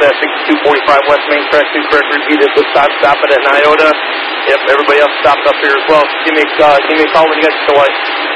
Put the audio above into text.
6245 West Main, correct, repeat at this time, stop it at Nyota. Yep, everybody else stopped up here as well. Give me a call when you guys get the light.